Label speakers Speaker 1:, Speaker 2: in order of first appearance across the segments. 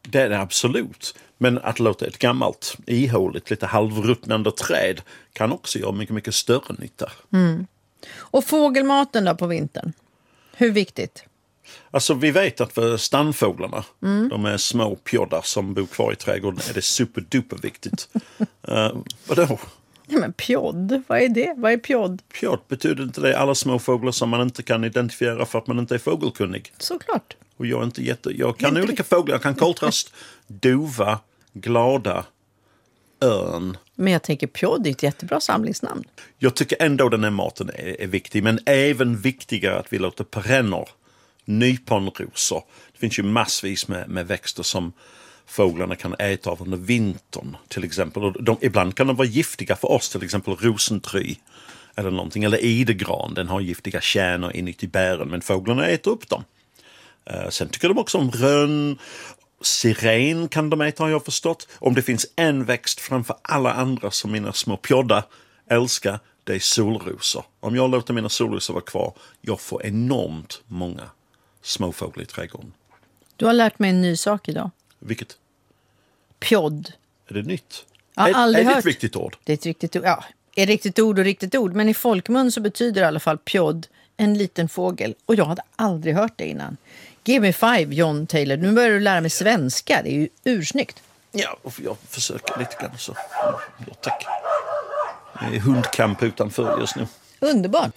Speaker 1: Det är det absolut. Men att låta ett gammalt, ihåligt, lite halvruttnande träd kan också göra mycket, mycket större nytta.
Speaker 2: Och fågelmaten då på vintern? Hur viktigt?
Speaker 1: Alltså vi vet att för stannfåglarna, de är små pjoddar som bor kvar i trädgården, är det superduper viktigt. Vadå?
Speaker 2: Ja, men pjodd, vad är det? Vad är pjodd?
Speaker 1: Pjodd betyder inte det alla små fåglar som man inte kan identifiera för att man inte är fågelkunnig.
Speaker 2: Såklart.
Speaker 1: Och jag är inte jag kan olika fåglar, jag kan koltrast, duva, glada, örn.
Speaker 2: Men jag tänker pjodd är ett jättebra samlingsnamn.
Speaker 1: Jag tycker ändå den här maten är viktig, men även viktigare att vi låter perenner, nyponrosor. Det finns ju massvis med växter som fåglarna kan äta av under vintern till exempel. Och ibland kan de vara giftiga för oss, till exempel rosentry eller någonting. Eller idegran, den har giftiga kärnor inuti bären, men fåglarna äter upp dem. Sen tycker de också om rönn, siren kan de äta har jag förstått. Om det finns en växt framför alla andra som mina små pjoddar älskar, det är solrosor. Om jag låter mina solrosor vara kvar, jag får enormt många småfåglar i trädgården.
Speaker 2: Du har lärt mig en ny sak idag.
Speaker 1: Vilket?
Speaker 2: Pjodd.
Speaker 1: Är det nytt?
Speaker 2: Jag har aldrig
Speaker 1: är det
Speaker 2: hört.
Speaker 1: ett riktigt ord?
Speaker 2: Det är ett riktigt ord. Ja, ett riktigt ord och riktigt ord. Men i folkmun så betyder i alla fall pjodd en liten fågel. Och jag hade aldrig hört det innan. Give me five, John Taylor. Nu börjar du lära mig svenska. Det är ju ursnyggt.
Speaker 1: Ja, och jag försöker lite grann så. Ja, tack. Det är hundkamp utanför just nu.
Speaker 2: Underbart.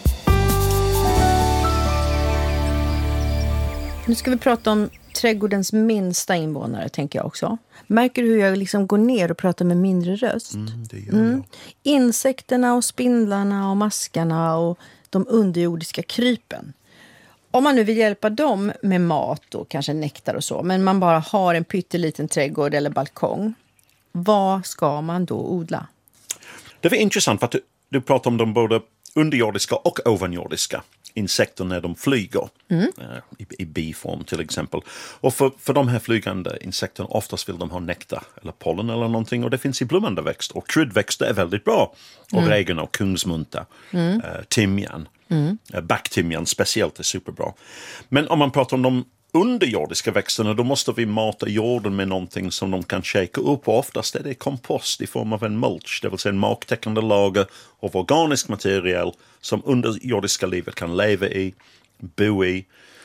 Speaker 2: Nu ska vi prata om trädgårdens minsta invånare, tänker jag också. Märker du hur jag liksom går ner och pratar med mindre röst?
Speaker 1: Det gör jag.
Speaker 2: Insekterna och spindlarna och maskarna och de underjordiska krypen. Om man nu vill hjälpa dem med mat och kanske nektar och så, men man bara har en pytteliten trädgård eller balkong, vad ska man då odla?
Speaker 1: Det var intressant för att du pratar om de både underjordiska och ovanjordiska insekter när de flyger. I biform till exempel. Och för de här flygande insekterna oftast vill de ha nektar eller pollen eller någonting. Och det finns i blommande växter. Och kryddväxter är väldigt bra. Oregano, kungsmunta, timjan. Backtimjan speciellt är superbra. Men om man pratar om de underjordiska växterna, då måste vi mata jorden med någonting som de kan shaka upp. Och oftast är det kompost i form av en mulch, det vill säga en marktäckande lager av organisk material som underjordiska livet kan leva i, bo i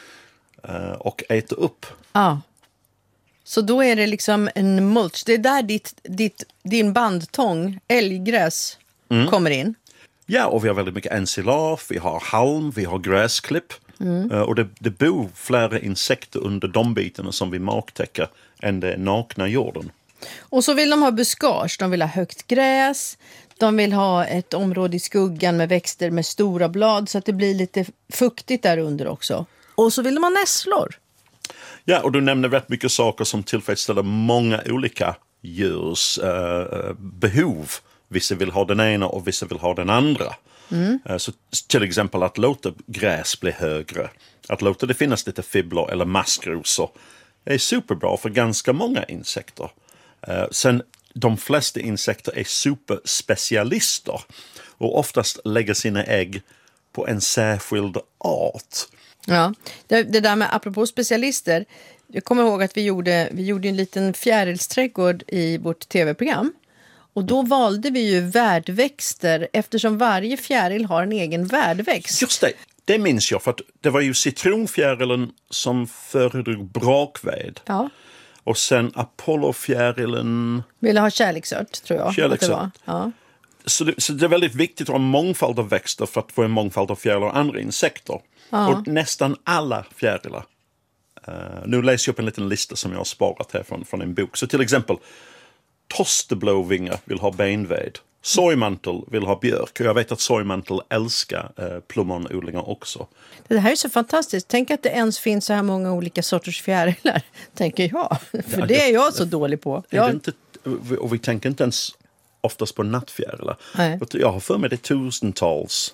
Speaker 1: och äta upp.
Speaker 2: Ja. Så då är det liksom en mulch. Det är där din bandtång, älggräs, kommer in.
Speaker 1: Ja, och vi har väldigt mycket ensilage, vi har halm, vi har gräsklipp. Och det bor flera insekter under de bitarna som vi marktäcker än det nakna jorden.
Speaker 2: Och så vill de ha buskage, de vill ha högt gräs, de vill ha ett område i skuggan med växter med stora blad så att det blir lite fuktigt där under också. Och så vill de ha nässlor.
Speaker 1: Ja, och du nämner rätt mycket saker som tillfredsställer många olika djurs behov. Vissa vill ha den ena och vissa vill ha den andra. Så till exempel att låta gräs bli högre, att låta det finnas lite fibler eller maskrosor är superbra för ganska många insekter. Sen de flesta insekter är superspecialister och oftast lägger sina ägg på en särskild art.
Speaker 2: Ja, det där med apropå specialister, jag kommer ihåg att vi gjorde en liten fjärilsträdgård i vårt tv-program. Och då valde vi ju värdväxter eftersom varje fjäril har en egen värdväxt.
Speaker 1: Just det minns jag för att det var ju citronfjärilen som föredrog brakved.
Speaker 2: Ja.
Speaker 1: Och sen Apollofjärilen
Speaker 2: Ville ha kärleksört, tror jag.
Speaker 1: Kärleksört.
Speaker 2: Att det var. Ja.
Speaker 1: Så det är väldigt viktigt att ha en mångfald av växter för att få en mångfald av fjärilar och andra insekter.
Speaker 2: Ja.
Speaker 1: Och nästan alla fjärilar. Nu läser jag upp en liten lista som jag har sparat här från en bok. Så till exempel tosteblåvinga vill ha benved. Sojmantel vill ha björk. Och jag vet att sojmantel älskar plommonodlingar också.
Speaker 2: Det här är så fantastiskt. Tänk att det ens finns så här många olika sorters fjärilar, tänker jag. För det är jag så dålig på.
Speaker 1: Och vi tänker inte ens oftast på nattfjärilar.
Speaker 2: Nej.
Speaker 1: Jag har för mig det tusentals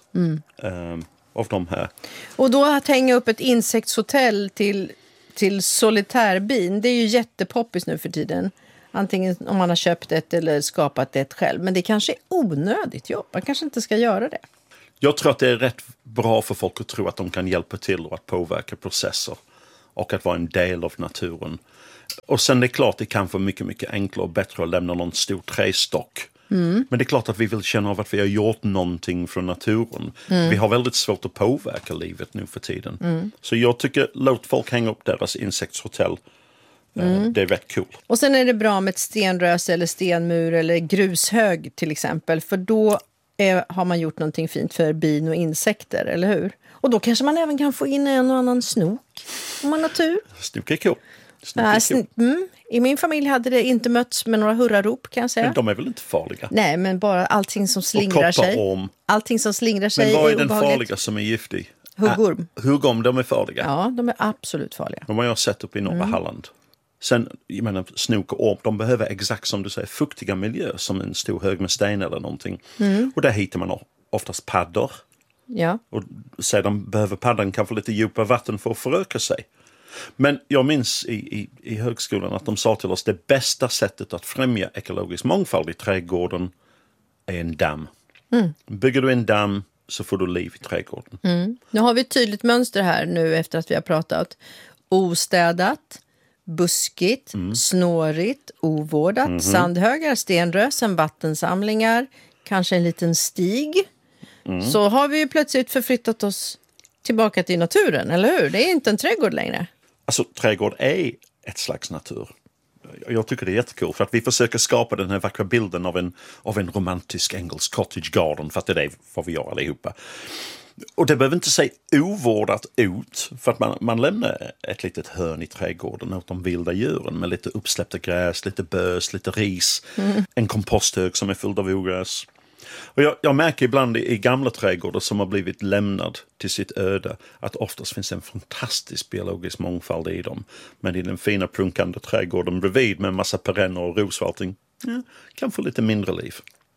Speaker 1: av de här.
Speaker 2: Och då att hänga upp ett insektshotell till solitärbin, det är ju jättepoppis nu för tiden. Antingen om man har köpt ett eller skapat ett själv. Men det kanske är onödigt jobb. Man kanske inte ska göra det.
Speaker 1: Jag tror att det är rätt bra för folk att tro att de kan hjälpa till och att påverka processer. Och att vara en del av naturen. Och sen det är klart det kan vara mycket, mycket enklare och bättre att lämna någon stor trästock. Men det är klart att vi vill känna av att vi har gjort någonting från naturen. Vi har väldigt svårt att påverka livet nu för tiden. Så jag tycker, låt folk hänga upp deras insektshotell. Det är rätt cool.
Speaker 2: Och sen är det bra med ett stenrös eller stenmur eller grushög till exempel. För då har man gjort någonting fint för bin och insekter, eller hur? Och då kanske man även kan få in en och annan snok om man har tur.
Speaker 1: Snok är cool.
Speaker 2: I min familj hade det inte mötts med några hurrarop, kan jag säga.
Speaker 1: Men de är väl inte farliga?
Speaker 2: Nej, men bara allting som slingrar sig. Allting som slingrar sig är obehagligt.
Speaker 1: Men vad är den farliga som är giftig?
Speaker 2: Huggorm.
Speaker 1: Huggorm, de är farliga.
Speaker 2: Ja, de är absolut farliga.
Speaker 1: De har jag sett upp i norra Halland. Sen, jag menar, snok och orm, de behöver exakt som du säger fuktiga miljöer som en stor hög med sten eller någonting. Och där hittar man oftast paddor.
Speaker 2: Ja.
Speaker 1: Och sedan behöver paddan kanske lite djupa vatten för att föröka sig. Men jag minns i högskolan att de sa till oss det bästa sättet att främja ekologisk mångfald i trädgården är en damm. Bygger du en damm så får du liv i trädgården.
Speaker 2: Nu har vi ett tydligt mönster här nu efter att vi har pratat. Ostädat, buskigt, snårigt, ovårdat, sandhögar, stenrösen, vattensamlingar, kanske en liten stig. Så har vi ju plötsligt förflyttat oss tillbaka till naturen, eller hur? Det är inte en trädgård längre.
Speaker 1: Alltså, trädgård är ett slags natur. Jag tycker det är jättekul för att vi försöker skapa den här vackra bilden av en romantisk engelsk cottage garden, för att det är vad vi gör allihopa. Och det behöver inte se ovårdat ut, för att man lämnar ett litet hörn i trädgården åt de vilda djuren med lite uppsläppta gräs, lite bös, lite ris, en komposthög som är full av ogräs. Och jag märker ibland i gamla trädgårdar som har blivit lämnad till sitt öde att oftast finns en fantastisk biologisk mångfald i dem. Men i den fina prunkande trädgården bredvid med en massa perenner och ros och allting, kan få lite mindre liv.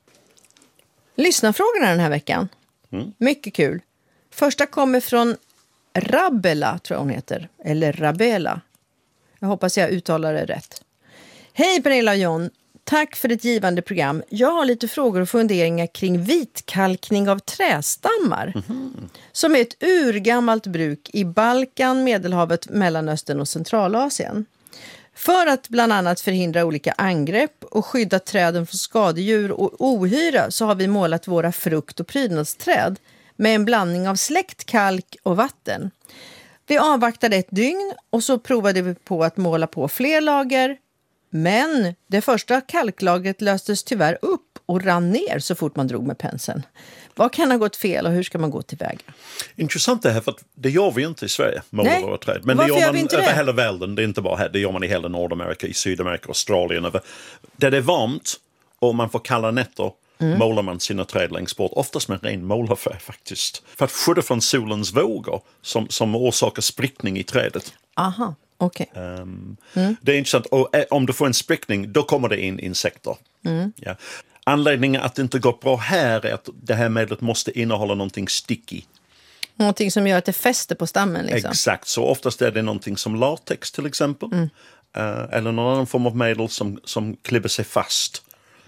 Speaker 2: Lyssnarfrågorna den här veckan. Mycket kul. Första kommer från Rabela, tror jag hon heter. Eller Rabela. Jag hoppas jag uttalar det rätt. Hej Pernilla och John. Tack för ett givande program. Jag har lite frågor och funderingar kring vitkalkning av trästammar. Som är ett urgammalt bruk i Balkan, Medelhavet, Mellanöstern och Centralasien. För att bland annat förhindra olika angrepp och skydda träden från skadedjur och ohyra så har vi målat våra frukt- och prydnadsträd med en blandning av släckt kalk och vatten. Vi avvaktade ett dygn och så provade vi på att måla på fler lager. Men det första kalklagret löstes tyvärr upp och rann ner så fort man drog med penseln. Vad kan ha gått fel och hur ska man gå tillväga?
Speaker 1: Intressant det här, för att det gör vi inte i Sverige, målar våra träd. Men det gör man över hela världen, det är inte bara här. Det gör man i hela Nordamerika, i Sydamerika, Australien. Där det är varmt och man får kalla nätter målar man sina träd längst bort. Oftast med ren målarfärg faktiskt. För att skydda från solens vågor som orsakar sprickning i trädet.
Speaker 2: Aha. Okay.
Speaker 1: Det är intressant. Och om du får en sprickning, då kommer det in insekter. Ja. Anledningen att det inte gått bra här är att det här medlet måste innehålla någonting sticky.
Speaker 2: Någonting som gör att det fäster på stammen. Liksom.
Speaker 1: Exakt, så oftast är det någonting som latex till exempel. Eller någon annan form av medel som klibbar sig fast.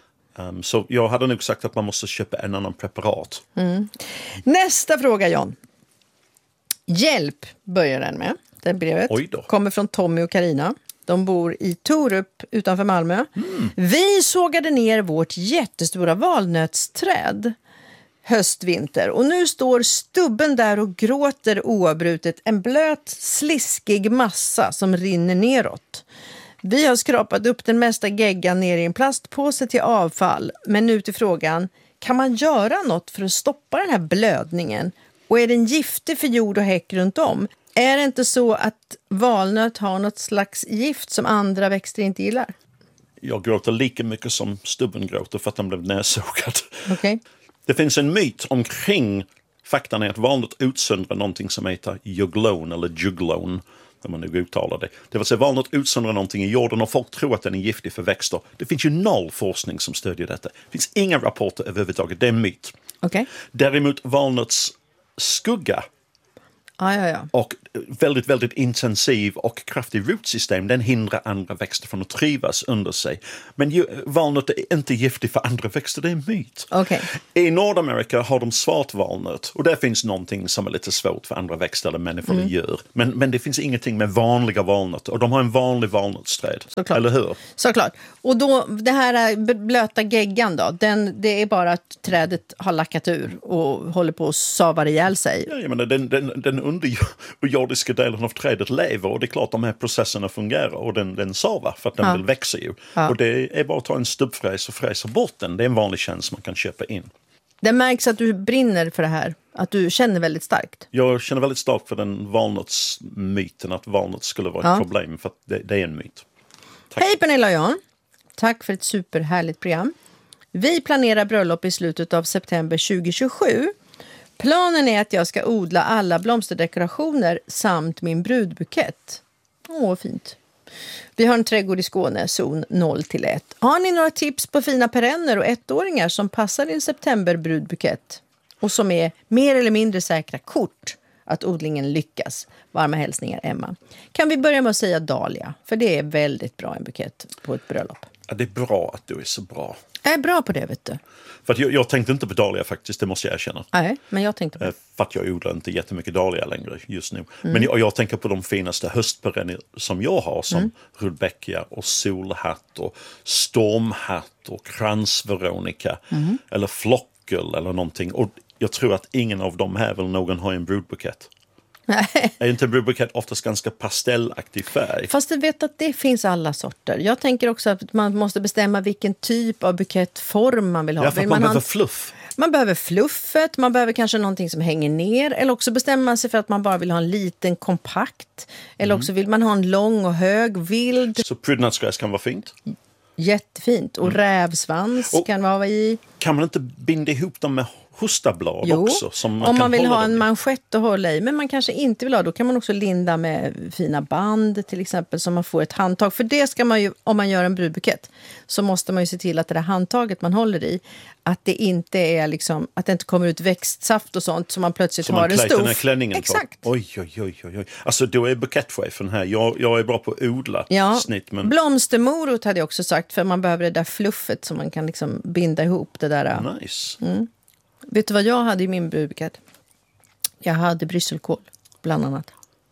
Speaker 1: Så jag hade nog sagt att man måste köpa en annan preparat.
Speaker 2: Nästa fråga, John. Hjälp börjar den med. Det brevet kommer från Tommy och Karina. De bor i Torup utanför Malmö. Vi sågade ner vårt jättestora valnötsträd höstvinter. Och nu står stubben där och gråter oavbrutet. En blöt, sliskig massa som rinner neråt. Vi har skrapat upp den mesta geggan ner i en plastpåse till avfall. Men nu till frågan, kan man göra något för att stoppa den här blödningen? Och är den giftig för jord och häck runt om? Är det inte så att valnöt har något slags gift som andra växter inte gillar?
Speaker 1: Jag gråter lika mycket som stubben gråter för att den blev närsågad.
Speaker 2: Okay.
Speaker 1: Det finns en myt omkring faktan är att valnöt utsöndrar någonting som heter juglone eller juglone, när man nu uttalar det. Det vill säga valnöt utsöndrar någonting i jorden och folk tror att den är giftig för växter. Det finns ju noll forskning som stödjer detta. Det finns inga rapporter överhuvudtaget. Det är en myt.
Speaker 2: Okay.
Speaker 1: Däremot valnöts skugga.
Speaker 2: Ja.
Speaker 1: Och väldigt, väldigt intensiv och kraftig rotsystem. Den hindrar andra växter från att trivas under sig. Men valnöt är inte giftig för andra växter, det är en myt.
Speaker 2: Okay.
Speaker 1: I Nordamerika har de svart valnöt och där finns någonting som är lite svårt för andra växter eller människor gör. Men det finns ingenting med vanliga valnöt och de har en vanlig valnötsträd.
Speaker 2: Såklart.
Speaker 1: Eller hur?
Speaker 2: Såklart. Och då, det här blöta geggan då, det är bara att trädet har lackat ur och håller på att savar ihjäl sig.
Speaker 1: Ja, jag menar, den underjordiska delen av trädet lever och det är klart de här processerna fungerar och den savar för att den vill växa ju. Ja. Och det är bara att ta en stubbfräs och fräsa bort den. Det är en vanlig tjänst man kan köpa in. Det
Speaker 2: märks att du brinner för det här, att du känner väldigt starkt.
Speaker 1: Jag känner väldigt starkt för den valnötsmyten, att valnöt skulle vara ett problem, för att det är en myt. Tack.
Speaker 2: Hej Pernilla och Jan. Tack för ett superhärligt program. Vi planerar bröllop i slutet av september 2027. Planen är att jag ska odla alla blomsterdekorationer samt min brudbukett. Åh, fint. Vi har en trädgård i Skåne, zon 0-1. Har ni några tips på fina perenner och ettåringar som passar i en septemberbrudbukett? Och som är mer eller mindre säkra kort att odlingen lyckas. Varma hälsningar, Emma. Kan vi börja med att säga dahlia? För det är väldigt bra en bukett på ett bröllop.
Speaker 1: Ja, det är bra att du är så bra.
Speaker 2: Jag är bra på det, vet du.
Speaker 1: För att jag tänkte inte på dahlia faktiskt, det måste jag erkänna.
Speaker 2: Nej, men jag tänkte på det.
Speaker 1: För att jag odlar inte jättemycket dahlia längre just nu. Men jag tänker på de finaste höstperenner som jag har, som rudbeckia och solhatt och stormhatt och kransveronika eller flockel eller någonting. Och jag tror att ingen av dem här vill någon ha en brudbukett. Nej. Är inte brudbukett oftast ganska pastellaktig färg?
Speaker 2: Fast du vet att det finns alla sorter. Jag tänker också att man måste bestämma vilken typ av bukettform man vill ha.
Speaker 1: Ja, för man behöver fluff.
Speaker 2: Man behöver fluffet, man behöver kanske någonting som hänger ner. Eller också bestämmer man sig för att man bara vill ha en liten kompakt. Eller också vill man ha en lång och hög, vild.
Speaker 1: Så prydnadsgräs kan vara fint?
Speaker 2: Jättefint. Och rävsvans kan vara i.
Speaker 1: Kan man inte binda ihop dem med hostablad också? Som
Speaker 2: om man vill ha en manschett att hålla i. Men man kanske inte vill ha. Då kan man också linda med fina band till exempel. Så man får ett handtag. För det ska man ju, om man gör en brudbukett. Så måste man ju se till att det där handtaget man håller i. Att det inte är liksom. Att det inte kommer ut växtsaft och sånt. Så man plötsligt har en stoff.
Speaker 1: Den här klänningen.
Speaker 2: Exakt.
Speaker 1: På. Oj. Alltså då är bukettchefen här. Jag är bra på att odla snitt. Men...
Speaker 2: Blomstermorot hade jag också sagt. För man behöver det där fluffet. Så man kan liksom binda ihop det där.
Speaker 1: Nice.
Speaker 2: Vet du vad jag hade i min brudbukett? Jag hade brysselkål, bland annat.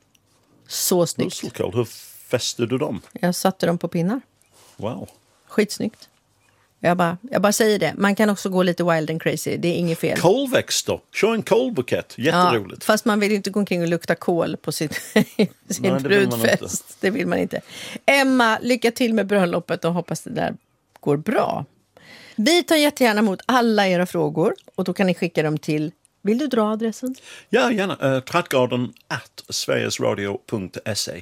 Speaker 2: Så snyggt.
Speaker 1: Brysselkål, hur fäste du dem?
Speaker 2: Jag satte dem på pinnar.
Speaker 1: Wow.
Speaker 2: Skitsnyggt. Jag bara säger det. Man kan också gå lite wild and crazy. Det är inget fel.
Speaker 1: Kolväxter. Kör en kolbukett. Jätteroligt.
Speaker 2: Ja, fast man vill inte gå omkring och lukta kol på sin brudfest. Det vill man inte. Emma, lycka till med bröllopet och hoppas det där går bra. Vi tar jättegärna emot alla era frågor och då kan ni skicka dem till, vill du dra adressen?
Speaker 1: Ja, gärna. Trattgarden@sverigesradio.se.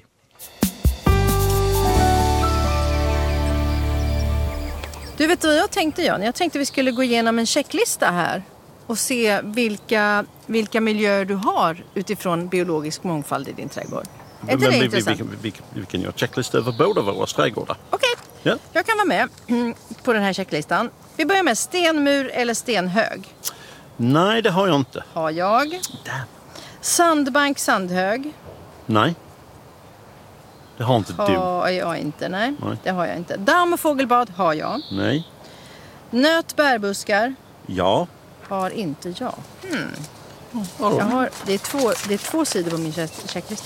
Speaker 2: Du vet vad jag tänkte, Jan? Jag tänkte vi skulle gå igenom en checklista här och se vilka miljöer du har utifrån biologisk mångfald i din trädgård. Är inte det intressant?
Speaker 1: Vi kan göra checklista över båda våra trädgårdar.
Speaker 2: Okej. Ja. Jag kan vara med på den här checklistan. Vi börjar med stenmur eller stenhög.
Speaker 1: Nej, det har jag inte.
Speaker 2: Har jag.
Speaker 1: Damn.
Speaker 2: Sandbank, sandhög.
Speaker 1: Nej. Det har inte du.
Speaker 2: Har jag inte, nej. Det har jag inte. Damm och fågelbad har jag.
Speaker 1: Nej.
Speaker 2: Nöt, bärbuskar.
Speaker 1: Ja.
Speaker 2: Har inte jag. Det är två sidor på min checklista.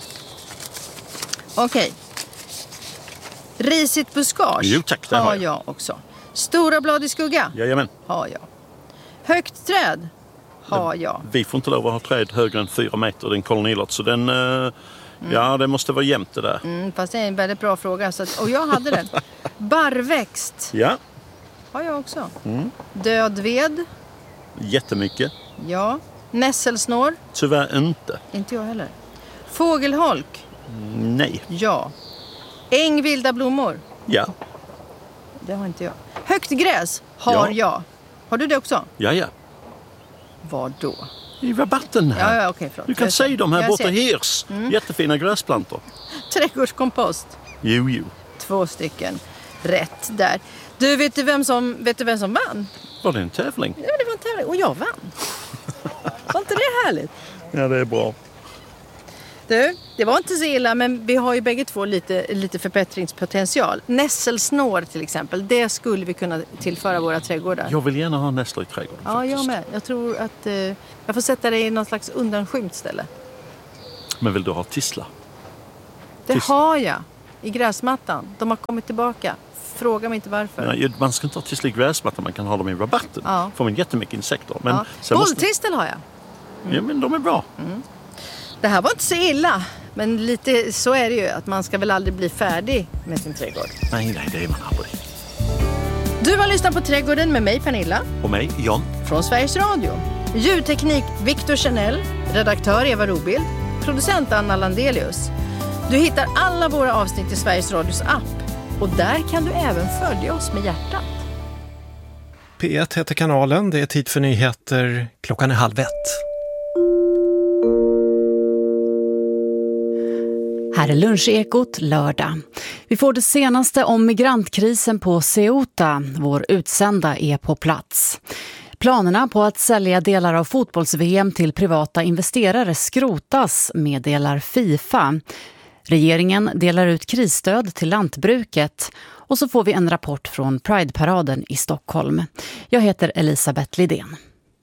Speaker 2: Okej. Risigt buskage.
Speaker 1: Jo, tack, det
Speaker 2: har jag också. Stora blad i skugga.
Speaker 1: Jajamän.
Speaker 2: Har jag. Högt träd. Har jag.
Speaker 1: Vi får inte lov att ha träd högre än 4 meter. Det är en kolonilott. Så den... Ja, det måste vara jämnt det där.
Speaker 2: Fast det är en väldigt bra fråga. Och jag hade den. Barrväxt.
Speaker 1: Ja.
Speaker 2: Har jag också. Död ved.
Speaker 1: Jättemycket.
Speaker 2: Ja. Nässelsnår.
Speaker 1: Tyvärr inte.
Speaker 2: Inte jag heller. Fågelholk.
Speaker 1: Nej.
Speaker 2: Ja. Ängvilda blommor.
Speaker 1: Ja.
Speaker 2: Det har inte jag. Högt gräs har jag. Har du det också?
Speaker 1: Ja.
Speaker 2: Var då?
Speaker 1: I rabatten här.
Speaker 2: Ja, okej, förlåt.
Speaker 1: Du kan se dem här borta. Hirs. Jättefina gräsplantor.
Speaker 2: Trädgårdskompost.
Speaker 1: Jo.
Speaker 2: 2 stycken. Rätt där. Du, vet du vem som vann?
Speaker 1: Var det en tävling?
Speaker 2: Ja, det var en tävling. Och jag vann. Var inte det härligt?
Speaker 1: Ja, det är bra.
Speaker 2: Du, det var inte så illa, men vi har ju bägge två lite förbättringspotential. Nässelsnår till exempel, det skulle vi kunna tillföra våra trädgårdar.
Speaker 1: Jag vill gärna ha nässlor i trädgården.
Speaker 2: Ja, jag med. Jag tror att jag får sätta det i någon slags undanskymt ställe.
Speaker 1: Men vill du ha tisslar?
Speaker 2: Det har jag i gräsmattan. De har kommit tillbaka. Fråga mig inte varför.
Speaker 1: Ja, man ska inte ha tisslar i gräsmattan, man kan ha dem i rabatten.
Speaker 2: Ja.
Speaker 1: Får man jättemycket insekter. Men
Speaker 2: bolltistel har jag.
Speaker 1: Ja, men de är bra.
Speaker 2: Det här var inte så illa. Men lite så är det ju, att man ska väl aldrig bli färdig med sin trädgård.
Speaker 1: Nej, det är man aldrig.
Speaker 2: Du har lyssnat på Trädgården med mig, Pernilla.
Speaker 1: Och mig, John.
Speaker 2: Från Sveriges Radio. Ljudteknik Victor Chanel. Redaktör Eva Robild. Producent Anna Landelius. Du hittar alla våra avsnitt i Sveriges Radios app. Och där kan du även följa oss med hjärtat.
Speaker 3: P1 heter kanalen. Det är tid för nyheter. Klockan är 12:30.
Speaker 4: Här är Lunchekot lördag. Vi får det senaste om migrantkrisen på Ceuta. Vår utsända är på plats. Planerna på att sälja delar av fotbolls-VM till privata investerare skrotas, meddelar FIFA. Regeringen delar ut krisstöd till lantbruket och så får vi en rapport från Pride-paraden i Stockholm. Jag heter Elisabeth Lidén.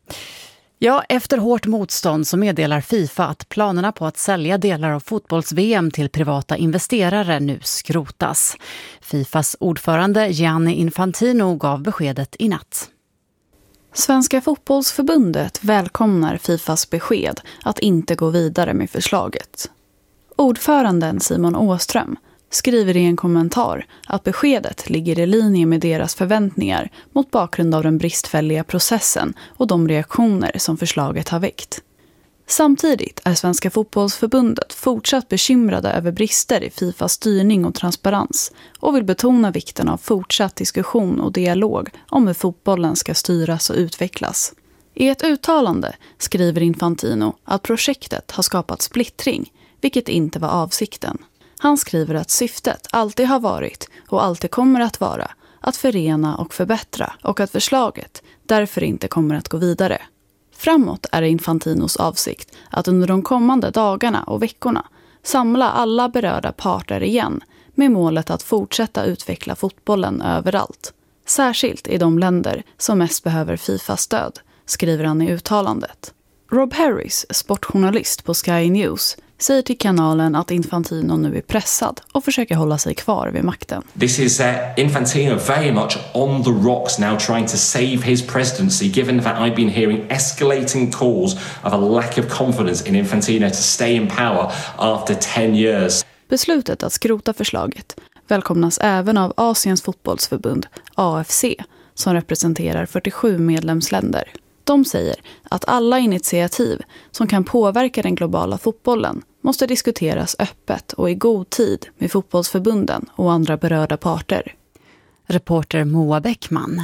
Speaker 4: Ja, efter hårt motstånd så meddelar FIFA att planerna på att sälja delar av fotbolls-VM till privata investerare nu skrotas. FIFAs ordförande Gianni Infantino gav beskedet i natt.
Speaker 5: Svenska fotbollsförbundet välkomnar FIFAs besked att inte gå vidare med förslaget. Ordföranden Simon Åström skriver i en kommentar att beskedet ligger i linje med deras förväntningar mot bakgrund av den bristfälliga processen och de reaktioner som förslaget har väckt. Samtidigt är Svenska fotbollsförbundet fortsatt bekymrade över brister i FIFAs styrning och transparens och vill betona vikten av fortsatt diskussion och dialog om hur fotbollen ska styras och utvecklas. I ett uttalande skriver Infantino att projektet har skapat splittring, vilket inte var avsikten. Han skriver att syftet alltid har varit och alltid kommer att vara att förena och förbättra och att förslaget därför inte kommer att gå vidare. Framåt är det Infantinos avsikt att under de kommande dagarna och veckorna samla alla berörda parter igen med målet att fortsätta utveckla fotbollen överallt. Särskilt i de länder som mest behöver FIFA-stöd, skriver han i uttalandet. Rob Harris, sportjournalist på Sky News, säger till kanalen att Infantino nu är pressad och försöker hålla sig kvar vid makten.
Speaker 6: This is Infantino very much on the rocks now, trying to save his presidency, given that I've been hearing escalating calls of a lack of confidence in Infantino to stay in power after 10 years.
Speaker 5: Beslutet att skrota förslaget välkomnas även av Asiens fotbollsförbund, AFC, som representerar 47 medlemsländer. De säger att alla initiativ som kan påverka den globala fotbollen måste diskuteras öppet och i god tid med fotbollsförbunden och andra berörda parter.
Speaker 4: Reporter Moa Bäckman.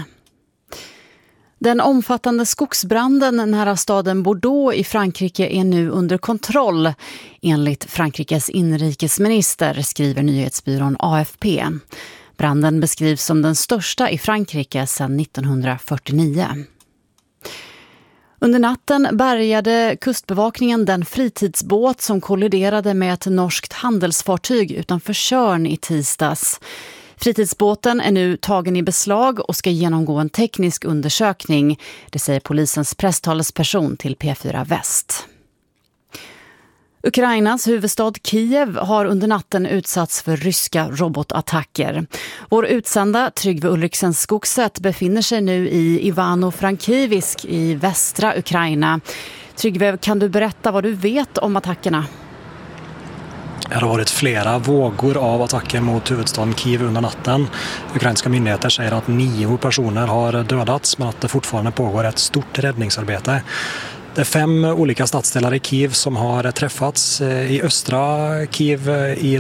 Speaker 4: Den omfattande skogsbranden nära staden Bordeaux i Frankrike är nu under kontroll, enligt Frankrikes inrikesminister, skriver nyhetsbyrån AFP. Branden beskrivs som den största i Frankrike sedan 1949. Under natten bärgade kustbevakningen den fritidsbåt som kolliderade med ett norskt handelsfartyg utanför Tjörn i tisdags. Fritidsbåten är nu tagen i beslag och ska genomgå en teknisk undersökning, det säger polisens presstalesperson till P4 Väst. Ukrainas huvudstad Kiev har under natten utsatts för ryska robotattacker. Vår utsända Tryggve Ulriksen Skogset befinner sig nu i Ivano-Frankivsk i västra Ukraina. Tryggve, kan du berätta vad du vet om attackerna?
Speaker 7: Det har varit flera vågor av attacker mot huvudstaden Kiev under natten. Ukrainska myndigheter säger att 9 personer har dödats, men att det fortfarande pågår ett stort räddningsarbete. Det är 5 olika stadsdelar i Kiev som har träffats. I östra Kiev, i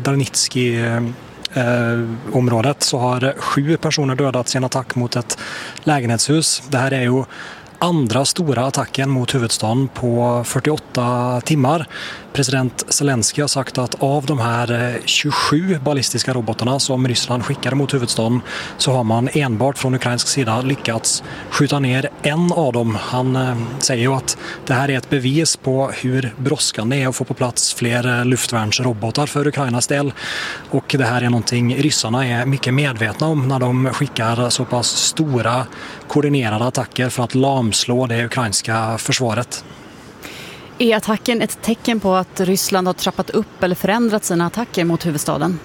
Speaker 7: Darnitski-området, så har 7 personer dödats i en attack mot ett lägenhetshus. Det här är ju andra stora attacken mot huvudstaden på 48 timmar. President Zelensky har sagt att av de här 27 ballistiska robotarna som Ryssland skickade mot huvudstaden så har man enbart från ukrainsk sida lyckats skjuta ner en av dem. Han säger ju att det här är ett bevis på hur brådskande det är att få på plats fler luftvärnsrobotar för Ukrainas del. Och det här är någonting ryssarna är mycket medvetna om när de skickar så pass stora koordinerade attacker för att lamslå det ukrainska försvaret.
Speaker 4: Är attacken ett tecken på att Ryssland har trappat upp eller förändrat sina attacker mot huvudstaden?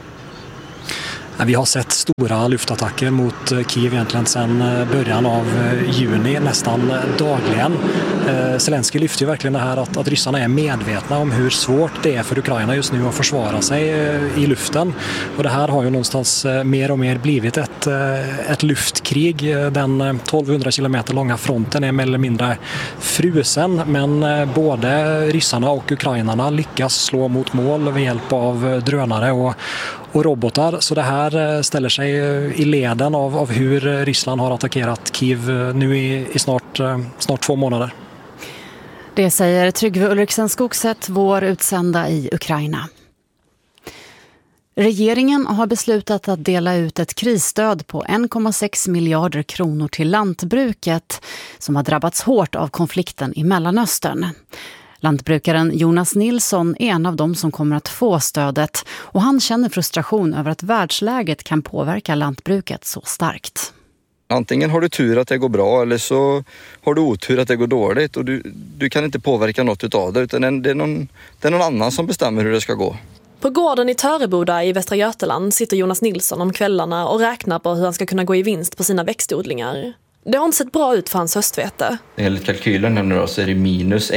Speaker 7: Vi har sett stora luftattacker mot Kiev egentligen sedan början av juni, nästan dagligen. Zelensky lyfter ju verkligen det här att ryssarna är medvetna om hur svårt det är för Ukraina just nu att försvara sig i luften. Och det här har ju någonstans mer och mer blivit ett luftkrig. Den 1200 kilometer långa fronten är mer eller mindre frusen, men både ryssarna och ukrainarna lyckas slå mot mål med hjälp av drönare och robotar. Så det här ställer sig i leden av hur Ryssland har attackerat Kiev nu i snart 2 månader.
Speaker 4: Det säger Tryggve Ulriksen Skogset, vår utsända i Ukraina. Regeringen har beslutat att dela ut ett krisstöd på 1,6 miljarder kronor till lantbruket som har drabbats hårt av konflikten i Mellanöstern. Lantbrukaren Jonas Nilsson är en av dem som kommer att få stödet och han känner frustration över att världsläget kan påverka lantbruket så starkt.
Speaker 8: Antingen har du tur att det går bra eller så har du otur att det går dåligt och du kan inte påverka något utav det utan det är någon annan som bestämmer hur det ska gå.
Speaker 9: På gården i Töreboda i Västra Götaland sitter Jonas Nilsson om kvällarna och räknar på hur han ska kunna gå i vinst på sina växtodlingar. Det har inte sett bra ut för hans höstvete.
Speaker 8: Enligt kalkylen nu då så är det minus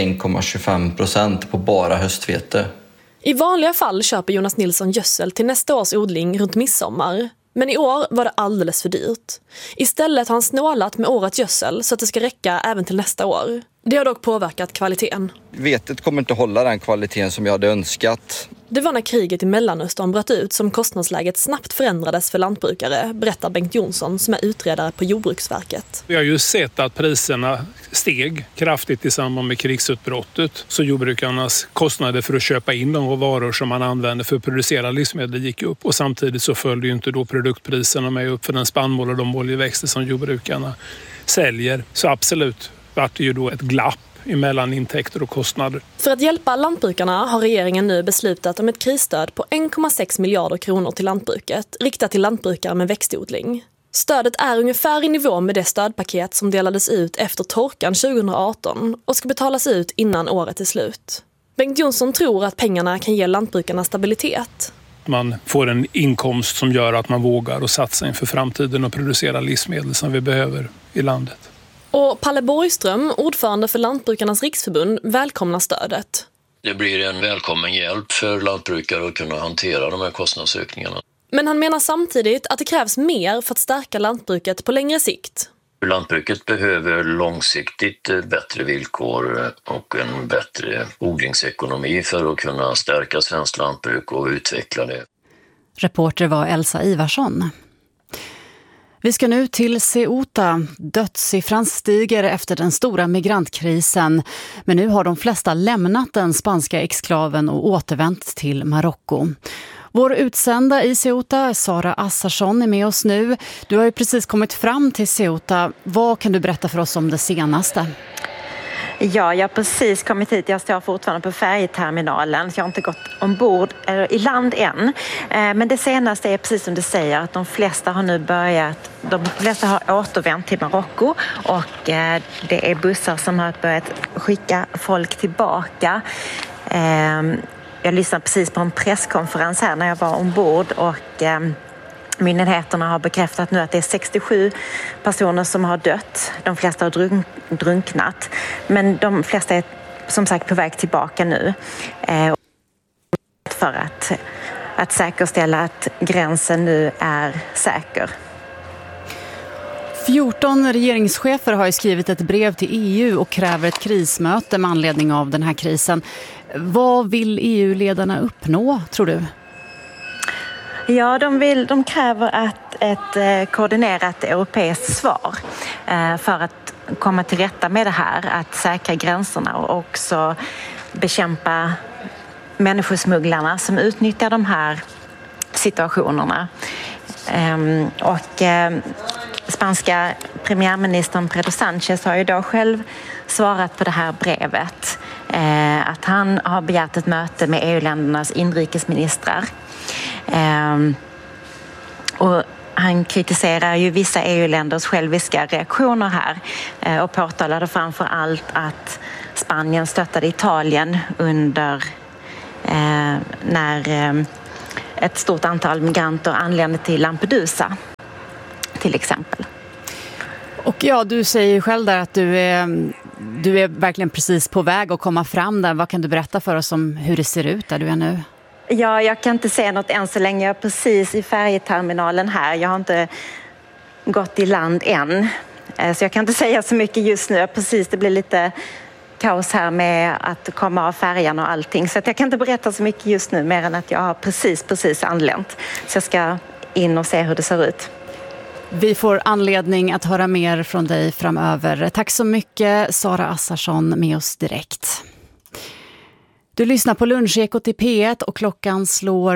Speaker 8: 1,25% på bara höstvete.
Speaker 9: I vanliga fall köper Jonas Nilsson gödsel till nästa års odling runt midsommar. Men i år var det alldeles för dyrt. Istället har han snålat med årets gödsel så att det ska räcka även till nästa år. Det har dock påverkat kvaliteten.
Speaker 8: Vetet kommer inte hålla den kvaliteten som jag hade önskat.
Speaker 9: Det var när kriget i Mellanöstern bröt ut som kostnadsläget snabbt förändrades för lantbrukare, berättar Bengt Jonsson som är utredare på Jordbruksverket.
Speaker 10: Vi har ju sett att priserna steg kraftigt i samband med krigsutbrottet. Så jordbrukarnas kostnader för att köpa in de varor som man använder för att producera livsmedel gick upp. Och samtidigt så följde ju inte då produktpriserna med upp för den spannmål och de oljeväxter som jordbrukarna säljer. Så absolut vart det ju då ett glapp emellan intäkter och kostnader.
Speaker 9: För att hjälpa lantbrukarna har regeringen nu beslutat om ett krisstöd på 1,6 miljarder kronor till lantbruket, riktat till lantbrukare med växtodling. Stödet är ungefär i nivå med det stödpaket som delades ut efter torkan 2018 och ska betalas ut innan året är slut. Bengt Jonsson tror att pengarna kan ge lantbrukarna stabilitet.
Speaker 10: Man får en inkomst som gör att man vågar och satsa inför framtiden och producera livsmedel som vi behöver i landet.
Speaker 9: Och Palle Borgström, ordförande för Lantbrukarnas riksförbund, välkomnar stödet.
Speaker 11: Det blir en välkommen hjälp för lantbrukare att kunna hantera de här kostnadsökningarna.
Speaker 9: Men han menar samtidigt att det krävs mer för att stärka lantbruket på längre sikt.
Speaker 11: Lantbruket behöver långsiktigt bättre villkor och en bättre odlingsekonomi för att kunna stärka svenskt lantbruk och utveckla det.
Speaker 4: Reporter var Elsa Ivarsson. Vi ska nu till Ceuta. Dödssiffran stiger efter den stora migrantkrisen. Men nu har de flesta lämnat den spanska exklaven och återvänt till Marocko. Vår utsända i Ceuta, Sara Assarsson, är med oss nu. Du har ju precis kommit fram till Ceuta. Vad kan du berätta för oss om det senaste?
Speaker 12: Ja, jag har precis kommit hit. Jag står fortfarande på färjeterminalen. Så jag har inte gått ombord i land än. Men det senaste är precis som du säger att de flesta har nu börjat. De flesta har återvänt till Marocko och det är bussar som har börjat skicka folk tillbaka. Jag lyssnade precis på en presskonferens här när jag var ombord och myndigheterna har bekräftat nu att det är 67 personer som har dött. De flesta har drunknat. Men de flesta är som sagt på väg tillbaka nu. För att säkerställa att gränsen nu är säker.
Speaker 4: 14 regeringschefer har ju skrivit ett brev till EU och kräver ett krismöte med anledning av den här krisen. Vad vill EU-ledarna uppnå, tror du?
Speaker 12: Ja, de kräver ett koordinerat europeiskt svar för att komma till rätta med det här, att säkra gränserna och också bekämpa människosmugglarna som utnyttjar de här situationerna. Spanska premiärministern Pedro Sánchez har ju då själv svarat på det här brevet att han har begärt ett möte med EU-ländernas inrikesministrar. Och han kritiserar ju vissa EU-länders själviska reaktioner här och påtalade framför allt att Spanien stöttade Italien under när ett stort antal migranter anlände till Lampedusa till exempel.
Speaker 4: Och ja, du säger ju själv där att du är verkligen precis på väg att komma fram där. Vad kan du berätta för oss om hur det ser ut där du är nu?
Speaker 12: Ja, jag kan inte säga något än så länge. Jag är precis i färjeterminalen här. Jag har inte gått i land än. Så jag kan inte säga så mycket just nu. Det blir lite kaos här med att komma av färjan och allting. Så att jag kan inte berätta så mycket just nu mer än att jag har precis anlänt. Så jag ska in och se hur det ser ut.
Speaker 4: Vi får anledning att höra mer från dig framöver. Tack så mycket, Sara Assarsson, med oss direkt. Du lyssnar på Lunchekot i P1 och klockan slår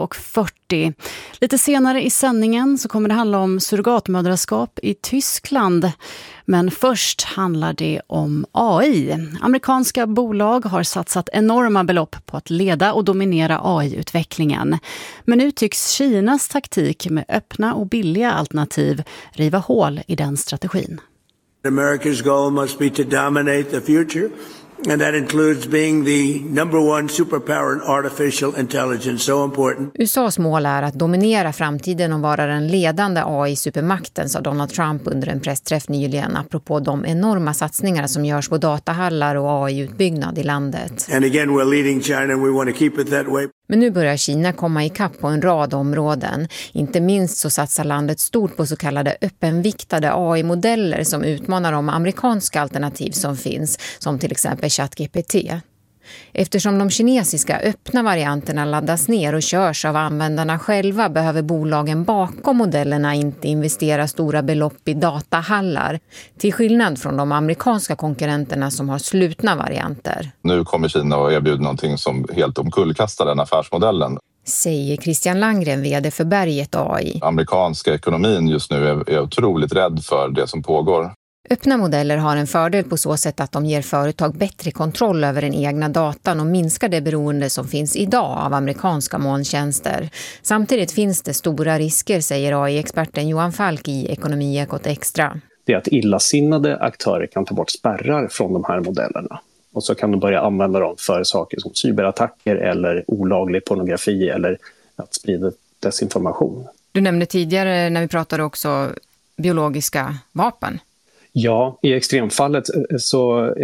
Speaker 4: 12:40. Lite senare i sändningen så kommer det handla om surrogatmödraskap i Tyskland. Men först handlar det om AI. Amerikanska bolag har satsat enorma belopp på att leda och dominera AI-utvecklingen. Men nu tycks Kinas taktik med öppna och billiga alternativ riva hål i den strategin.
Speaker 13: America's goal must be to dominate the future. And that includes being the number one superpower in artificial intelligence, so important.
Speaker 14: USAs mål är att dominera framtiden och vara den ledande AI-supermakten, sa Donald Trump under en pressträff nyligen apropå de enorma satsningar som görs på datahallar och AI-utbyggnad i landet.
Speaker 13: And again, we're leading China and we want to keep it that way.
Speaker 14: Men nu börjar Kina komma ikapp på en rad områden. Inte minst så satsar landet stort på så kallade öppenviktade AI-modeller som utmanar de amerikanska alternativ som finns, som till exempel ChatGPT. Eftersom de kinesiska öppna varianterna laddas ner och körs av användarna själva behöver bolagen bakom modellerna inte investera stora belopp i datahallar, till skillnad från de amerikanska konkurrenterna som har slutna varianter.
Speaker 15: Nu kommer Kina att erbjuda någonting som helt omkullkastar den affärsmodellen.
Speaker 14: Säger Christian Langgren, vd för Berget AI.
Speaker 15: Amerikanska ekonomin just nu är otroligt rädd för det som pågår.
Speaker 14: Öppna modeller har en fördel på så sätt att de ger företag bättre kontroll över den egna datan och minskar det beroende som finns idag av amerikanska molntjänster. Samtidigt finns det stora risker, säger AI-experten Johan Falk i Ekonomiekot Extra.
Speaker 16: Det är att illasinnade aktörer kan ta bort spärrar från de här modellerna. Och så kan de börja använda dem för saker som cyberattacker eller olaglig pornografi eller att sprida desinformation.
Speaker 14: Du nämnde tidigare när vi pratade också biologiska vapen.
Speaker 16: Ja, i extremfallet så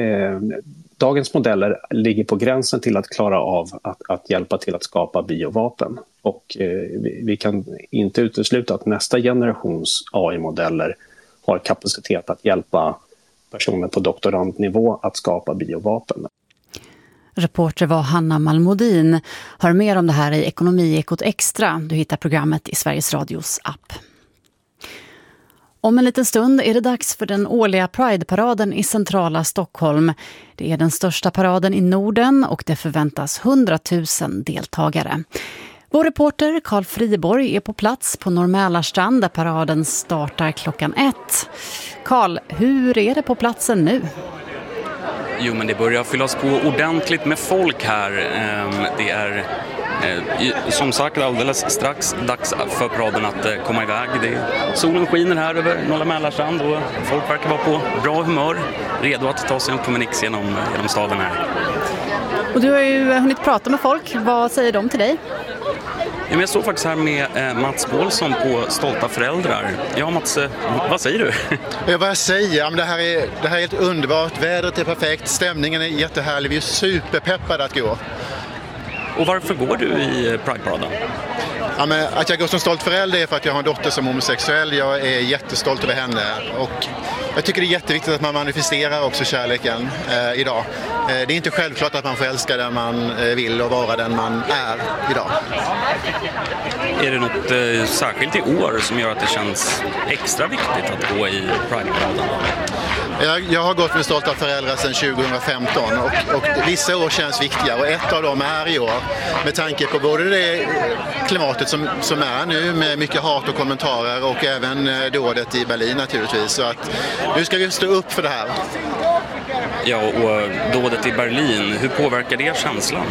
Speaker 16: dagens modeller ligger på gränsen till att klara av att hjälpa till att skapa biovapen. Och vi kan inte utesluta att nästa generations AI-modeller har kapacitet att hjälpa personer på doktorandnivå att skapa biovapen.
Speaker 4: Reporter var Hanna Malmodin. Hör mer om det här i Ekonomiekot Extra. Du hittar programmet i Sveriges Radios app. Om en liten stund är det dags för den årliga Pride-paraden i centrala Stockholm. Det är den största paraden i Norden och det förväntas 100 000 deltagare. Vår reporter Carl Friborg är på plats på Norr-Mälarstrand där paraden startar klockan 1. Carl, hur är det på platsen nu?
Speaker 17: Jo, men det börjar fyllas på ordentligt med folk här. Det är som sagt alldeles strax dags för paraden att komma iväg. Solen skiner här över Norr-Mälarstrand och folk verkar vara på bra humör, redo att ta sig en promenix genom staden här.
Speaker 4: Och du har ju hunnit prata med folk. Vad säger de till dig?
Speaker 17: Ja, men jag står faktiskt här med Mats Bålsson på Stolta föräldrar. Ja, Mats, vad säger du?
Speaker 18: Vad jag säger? Ja, men det här är helt underbart. Vädret är perfekt, stämningen är jättehärlig. Vi är superpeppade att gå.
Speaker 17: Och varför går du i Pride-paraden?
Speaker 18: Ja, men att jag går som stolt förälder är för att jag har en dotter som homosexuell. Jag är jättestolt över henne och jag tycker det är jätteviktigt att man manifesterar också kärleken idag. Det är inte självklart att man får älska den man vill och vara den man är idag.
Speaker 17: Är det något särskilt i år som gör att det känns extra viktigt att gå i Pride-paraden?
Speaker 18: Jag har gått med stolta föräldrar sedan 2015 och vissa år känns viktiga och ett av dem är i år med tanke på både det klimatet som är nu med mycket hat och kommentarer och även dådet i Berlin naturligtvis. Så att nu ska vi stå upp för det här.
Speaker 17: Ja, och dådet i Berlin, hur påverkar det känslan?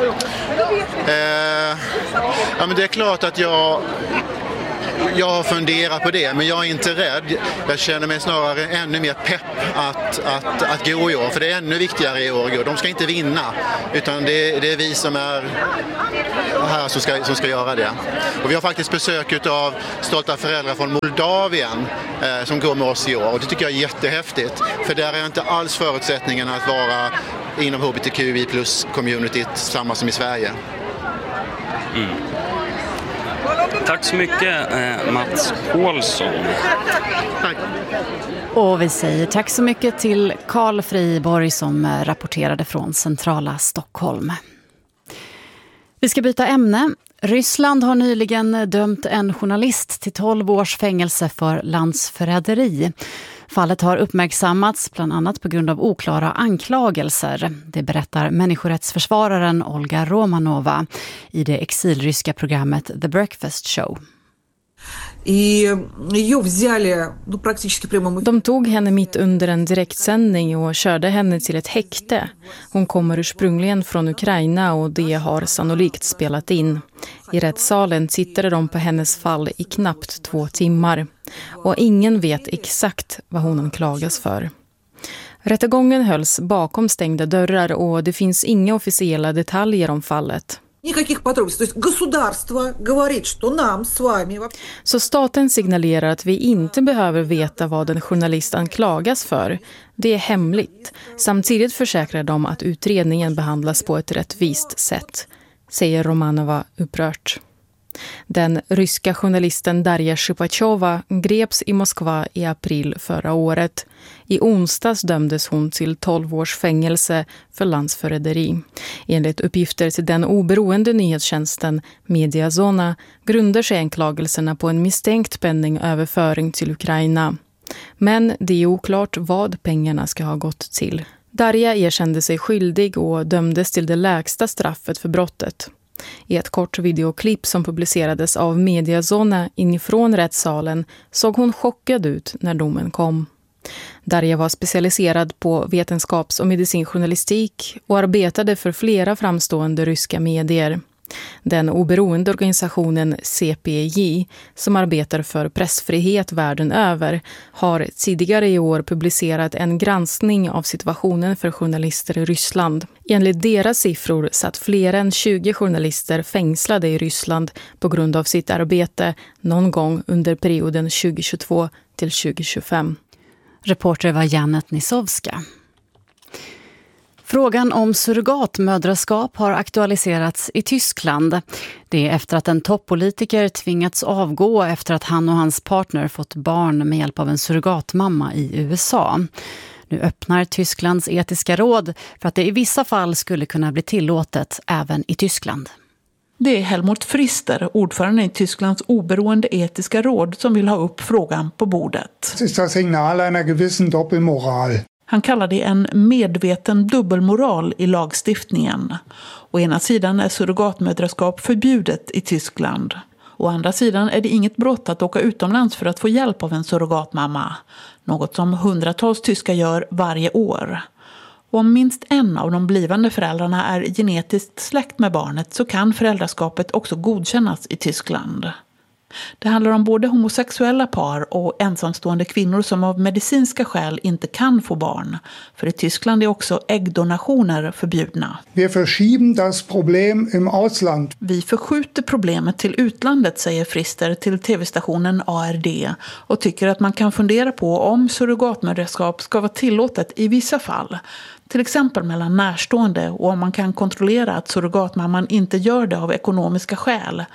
Speaker 18: Ja, men det är klart att jag funderar på det, men jag är inte rädd. Jag känner mig snarare ännu mer pepp att gå i år, för det är ännu viktigare i år. De ska inte vinna, utan det är vi som är här som ska göra det. Och vi har faktiskt besök av stolta föräldrar från Moldavien som går med oss i år, och det tycker jag är jättehäftigt, för där är inte alls förutsättningen att vara inom HBTQI plus communityt samma som i Sverige.
Speaker 17: Mm. Tack så mycket, Mats Paulsson.
Speaker 18: Tack.
Speaker 4: Och vi säger tack så mycket till Carl Friborg som rapporterade från centrala Stockholm. Vi ska byta ämne. Ryssland har nyligen dömt en journalist till 12 års fängelse för landsförräderi. Fallet har uppmärksammats bland annat på grund av oklara anklagelser. Det berättar människorättsförsvararen Olga Romanova i det exilryska programmet The Breakfast Show.
Speaker 19: De tog henne mitt under en direktsändning och körde henne till ett häkte. Hon kommer ursprungligen från Ukraina och det har sannolikt spelat in. I rättssalen tittade de på hennes fall i knappt 2 timmar. Och ingen vet exakt vad hon anklagas för. Rättegången hölls bakom stängda dörrar och det finns inga officiella detaljer om fallet. Så staten signalerar att vi inte behöver veta vad en journalist anklagas för. Det är hemligt. Samtidigt försäkrar de att utredningen behandlas på ett rättvist sätt, säger Romanova upprört. Den ryska journalisten Darja Shipachova greps i Moskva i april förra året. I onsdags dömdes hon till 12 års fängelse för landsförräderi. Enligt uppgifter till den oberoende nyhetstjänsten Mediazona grundar sig anklagelserna på en misstänkt penningöverföring till Ukraina. Men det är oklart vad pengarna ska ha gått till. Darja erkände sig skyldig och dömdes till det lägsta straffet för brottet. I ett kort videoklipp som publicerades av Mediazona inifrån rättssalen såg hon chockad ut när domen kom. Darja var specialiserad på vetenskaps- och medicinjournalistik och arbetade för flera framstående ryska medier. Den oberoende organisationen CPJ, som arbetar för pressfrihet världen över, har tidigare i år publicerat en granskning av situationen för journalister i Ryssland. Enligt deras siffror satt fler än 20 journalister fängslade i Ryssland på grund av sitt arbete någon gång under perioden 2022 till 2025.
Speaker 4: Reporter var Janet Nisovska. Frågan om surrogatmödraskap har aktualiserats i Tyskland. Det är efter att en toppolitiker tvingats avgå efter att han och hans partner fått barn med hjälp av en surrogatmamma i USA. Nu öppnar Tysklands etiska råd för att det i vissa fall skulle kunna bli tillåtet även i Tyskland.
Speaker 20: Det är Helmut Frister, ordförande i Tysklands oberoende etiska råd, som vill ha upp frågan på bordet.
Speaker 21: Det är ett signal av en viss doppelmoral.
Speaker 20: Han kallar det en medveten dubbelmoral i lagstiftningen. Å ena sidan är surrogatmödraskap förbjudet i Tyskland. Å andra sidan är det inget brott att åka utomlands för att få hjälp av en surrogatmamma. Något som hundratals tyskar gör varje år. Och om minst en av de blivande föräldrarna är genetiskt släkt med barnet så kan föräldraskapet också godkännas i Tyskland. Det handlar om både homosexuella par och ensamstående kvinnor som av medicinska skäl inte kan få barn. För i Tyskland är också äggdonationer förbjudna.
Speaker 21: Vi verschieben das Problem im Ausland.
Speaker 20: Vi förskjuter problemet till utlandet, säger Frister till tv-stationen ARD, och tycker att man kan fundera på om surrogatmödraskap ska vara tillåtet i vissa fall. Till exempel mellan närstående, och om man kan kontrollera att surrogatmamman inte gör det av ekonomiska skäl.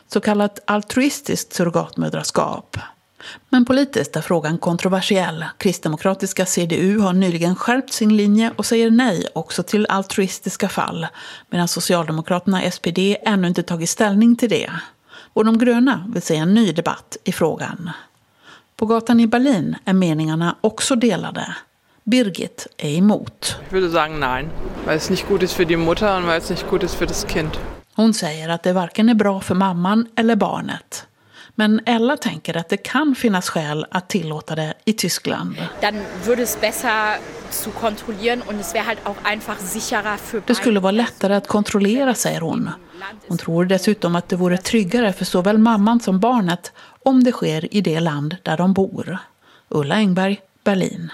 Speaker 20: så kallat altruistiskt surrogatmödraskap. Men politiskt är frågan kontroversiell. Kristdemokratiska CDU har nyligen skärpt sin linje och säger nej också till altruistiska fall, medan Socialdemokraterna SPD ännu inte tagit ställning till det. Och de gröna vill se en ny debatt i frågan. På gatan i Berlin är meningarna också delade. Birgit är emot.
Speaker 1: Jag würde sagen nein, weil es nicht gut ist för din Mutter och weil es nicht gut ist för das Kind.
Speaker 20: Hon säger att det varken är bra för mamman eller barnet. Men Ella tänker att det kan finnas skäl att tillåta det i Tyskland.
Speaker 22: Dann würde es besser zu kontrollieren und es wäre halt auch einfach sicherer för
Speaker 20: Det skulle vara lättare att kontrollera, säger hon. Hon tror dessutom att det vore tryggare för såväl mamman som barnet om det sker i det land där de bor. Ulla Engberg, Berlin.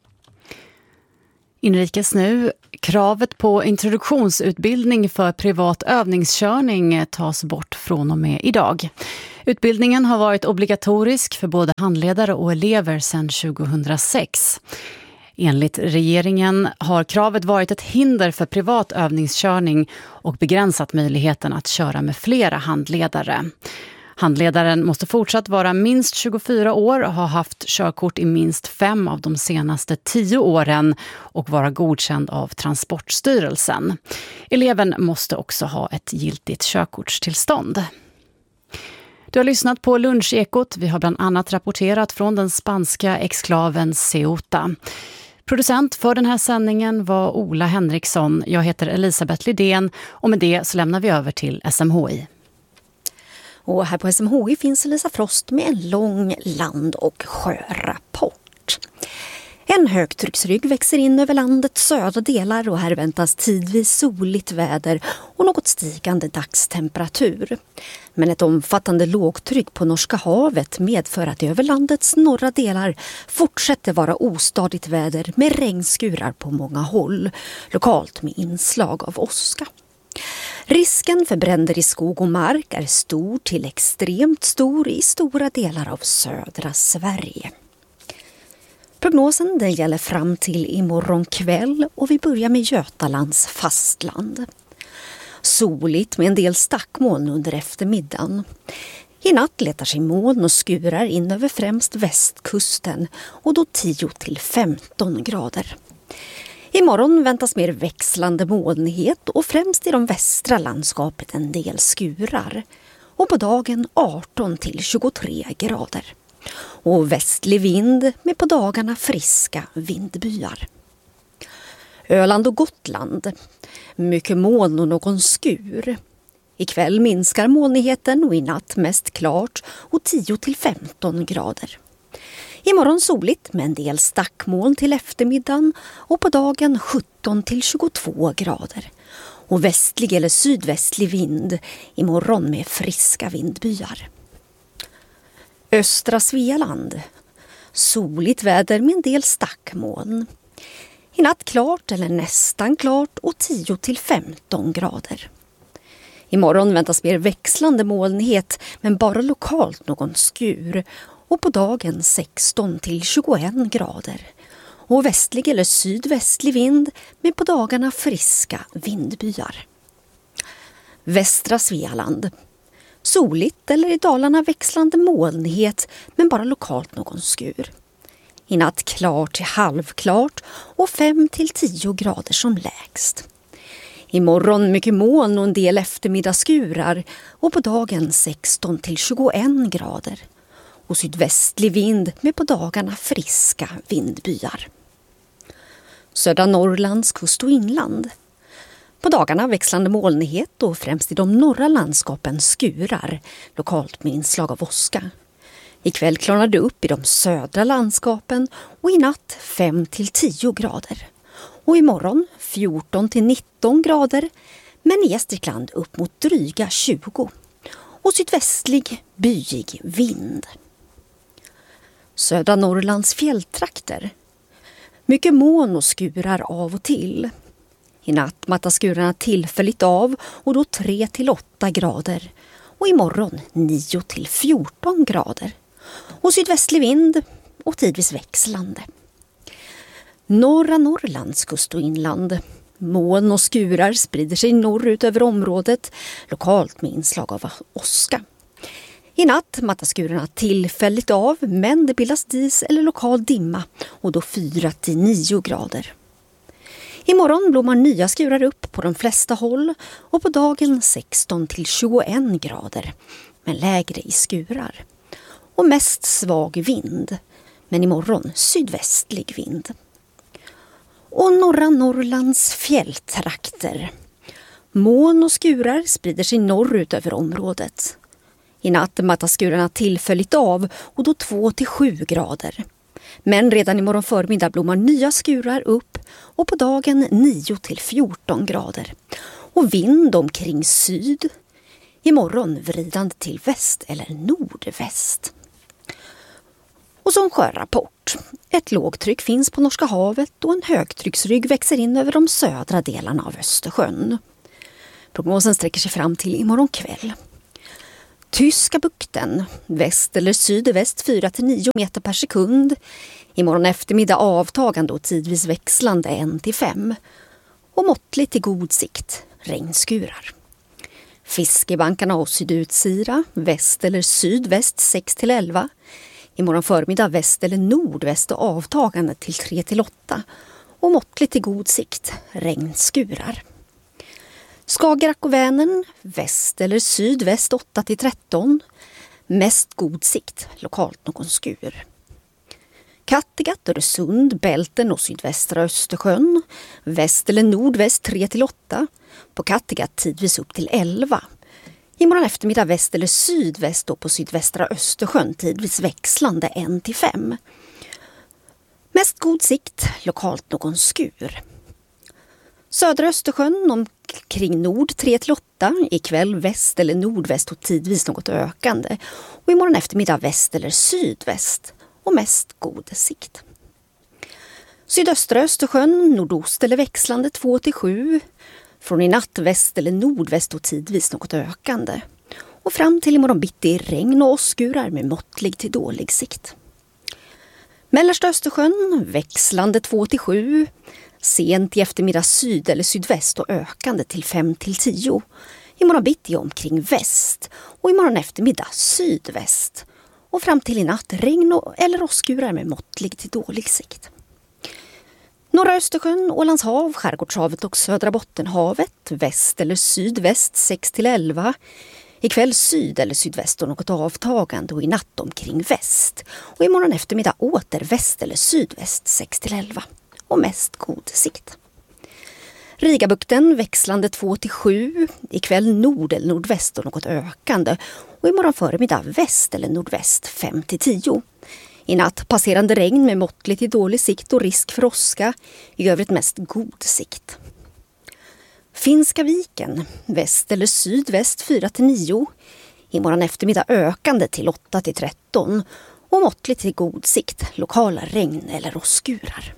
Speaker 4: Inrikes nu. Kravet på introduktionsutbildning för privat övningskörning tas bort från och med idag. Utbildningen har varit obligatorisk för både handledare och elever sedan 2006. Enligt regeringen har kravet varit ett hinder för privat övningskörning och begränsat möjligheten att köra med flera handledare. Handledaren måste fortsatt vara minst 24 år och ha haft körkort i minst 5 av de senaste 10 åren och vara godkänd av Transportstyrelsen. Eleven måste också ha ett giltigt körkortstillstånd. Du har lyssnat på Lunchekot. Vi har bland annat rapporterat från den spanska exklaven Ceuta. Producent för den här sändningen var Ola Henriksson. Jag heter Elisabeth Lidén och med det så lämnar vi över till SMHI.
Speaker 23: Och här på SMHI finns Lisa Frost med en lång land- och sjörapport. En högtrycksrygg växer in över landets södra delar och här väntas tidvis soligt väder och något stigande dagstemperatur. Men ett omfattande lågtryck på Norska havet medför att det över landets norra delar fortsätter vara ostadigt väder med regnskurar på många håll, lokalt med inslag av åska. Risken för bränder i skog och mark är stor till extremt stor i stora delar av södra Sverige. Prognosen den gäller fram till imorgon kväll och vi börjar med Götalands fastland. Soligt med en del stackmoln under eftermiddagen. I natt letar sig moln och skurar in över främst västkusten och då 10-15 grader. Imorgon väntas mer växlande molnighet och främst i de västra landskapet en del skurar. Och på dagen 18-23 grader. Och västlig vind med på dagarna friska vindbyar. Öland och Gotland. Mycket moln och någon skur. Ikväll minskar molnigheten och i natt mest klart och 10-15 grader. Imorgon soligt med en del stackmoln till eftermiddagen och på dagen 17-22 grader. Och västlig eller sydvästlig vind imorgon med friska vindbyar. Östra Svealand. Soligt väder med en del stackmoln. I natt klart eller nästan klart och 10-15 grader. Imorgon väntas mer växlande molnighet men bara lokalt någon skur. Och på dagen 16-21 grader. Och västlig eller sydvästlig vind med på dagarna friska vindbyar. Västra Svealand. Soligt eller i Dalarna växlande molnighet men bara lokalt någon skur. I natt klart till halvklart och 5-10 grader som lägst. Imorgon mycket moln och en del eftermiddagsskurar och på dagen 16-21 grader. Och sydvästlig vind med på dagarna friska vindbyar. Södra Norrlands kust och inland. På dagarna växlande molnighet och främst i de norra landskapen skurar, lokalt med inslag av åska. Ikväll klarnar det upp i de södra landskapen och i natt 5-10 grader. Och imorgon 14-19 grader, men i Gästrikland upp mot dryga 20. Och sydvästlig byig vind. Södra Norrlands fjälltrakter. Mycket moln och skurar av och till. I natt mattas skurarna tillfälligt av och då 3-8 grader. Och imorgon 9-14 grader. Och sydvästlig vind och tidvis växlande. Norra Norrlands kust och inland. Moln och skurar sprider sig norrut över området, lokalt med inslag av åska. I natt mattas skurarna tillfälligt av, men det bildas dis eller lokal dimma och då 4-9 grader. Imorgon blommar nya skurar upp på de flesta håll och på dagen 16-21 grader, men lägre i skurar. Och mest svag vind, men imorgon sydvästlig vind. Och norra Norrlands fjälltrakter. Moln och skurar sprider sig norrut över området. I natt mattas skurarna tillfälligt av och då 2-7 grader. Men redan imorgon förmiddag blommar nya skurar upp och på dagen 9-14 grader. Och vind omkring syd. Imorgon vridande till väst eller nordväst. Och som sjörapport. Ett lågtryck finns på Norska havet och en högtrycksrygg växer in över de södra delarna av Östersjön. Prognosen sträcker sig fram till imorgon kväll. Tyska bukten, väst eller sydväst 4-9 meter per sekund. Imorgon eftermiddag avtagande och tidvis växlande 1-5. Och måttligt till god sikt, regnskurar. Fiskebankarna och sydutsira, väst eller sydväst 6-11. Imorgon förmiddag väst eller nordväst och avtagande till 3-8. Och måttligt till god sikt, regnskurar. Skagerrak och Vänern, väst eller sydväst 8-13. Mest god sikt, lokalt någon skur. Kattegatt, Öresund, Bälten och sydvästra Östersjön. Väst eller nordväst 3-8. På Kattegatt tidvis upp till 11. Imorgon eftermiddag väst eller sydväst och på sydvästra Östersjön tidvis växlande 1-5. Mest god sikt, lokalt någon skur. Södra Östersjön omkring nord 3-8, ikväll väst eller nordväst och tidvis något ökande. Och imorgon eftermiddag väst eller sydväst och mest god sikt. Sydöstra Östersjön, nordost eller växlande 2-7. Från i natt väst eller nordväst och tidvis något ökande. Och fram till imorgon bitti regn och åskurar med måttlig till dålig sikt. Mellersta Östersjön, växlande 2-7. Sent i eftermiddag syd eller sydväst och ökande till 5-10. Imorgon bitti omkring väst och imorgon eftermiddag sydväst. Och fram till i natt regn eller åskurar med måttlig till dålig sikt. Norra Östersjön, Ålands hav, Skärgårdshavet och Södra Bottenhavet, väst eller sydväst 6-11. Ikväll syd eller sydväst och något avtagande och i natt omkring väst. Och imorgon eftermiddag åter väst eller sydväst 6-11 och mest god sikt. Rigabukten växlande 2-7, ikväll nord eller nordväst och något ökande och imorgon förmiddag väst eller nordväst 5-10. I natt passerande regn med måttligt till dålig sikt och risk för åska, i övrigt mest god sikt. Finska viken, väst eller sydväst 4-9, imorgon eftermiddag ökande till 8-13 och måttligt till god sikt, lokala regn eller åskurar.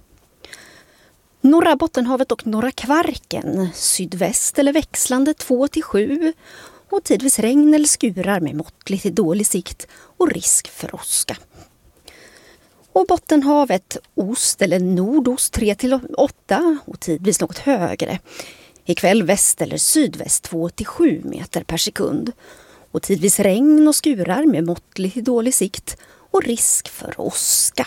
Speaker 23: Norra Bottenhavet och norra Kvarken, sydväst eller växlande 2-7 och tidvis regn eller skurar med måttligt till dålig sikt och risk för åska. Och Bottenhavet, ost eller nordost 3-8 och tidvis något högre. Ikväll väst eller sydväst 2-7 meter per sekund. Och tidvis regn och skurar med måttligt till dålig sikt och risk för åska.